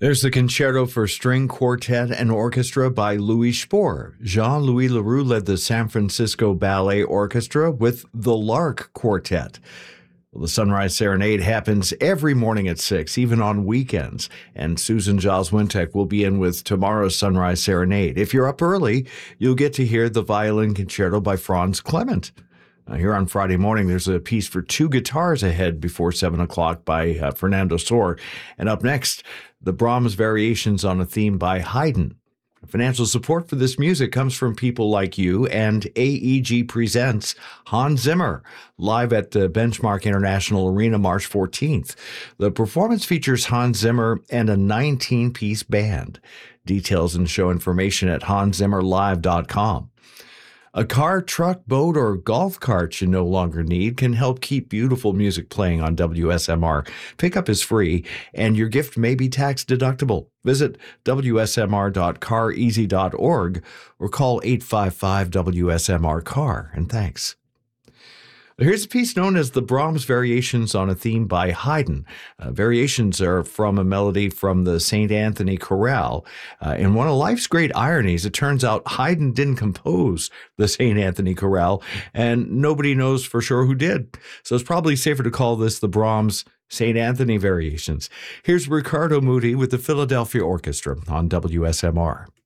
There's the Concerto for String Quartet and Orchestra by Louis Spohr. Jean-Louis Leroux led the San Francisco Ballet Orchestra with the Lark Quartet. Well, the Sunrise Serenade happens every morning at 6, even on weekends. And Susan Giles Wintek will be in with tomorrow's Sunrise Serenade. If you're up early, you'll get to hear the Violin Concerto by Franz Clement. Here on Friday morning, there's a piece for two guitars ahead before 7 o'clock by Fernando Sor. And up next, the Brahms Variations on a Theme by Haydn. Financial support for this music comes from people like you, and AEG presents Hans Zimmer, live at the Benchmark International Arena March 14th. The performance features Hans Zimmer and a 19-piece band. Details and show information at hanszimmerlive.com. A car, truck, boat, or golf cart you no longer need can help keep beautiful music playing on WSMR. Pickup is free, and your gift may be tax deductible. Visit wsmr.careasy.org or call 855-WSMR-CAR. And thanks. Here's a piece known as the Brahms Variations on a Theme by Haydn. Variations are from a melody from the St. Anthony Chorale. In one of life's great ironies, it turns out Haydn didn't compose the St. Anthony Chorale, and nobody knows for sure who did. So it's probably safer to call this the Brahms St. Anthony Variations. Here's Riccardo Muti with the Philadelphia Orchestra on WSMR.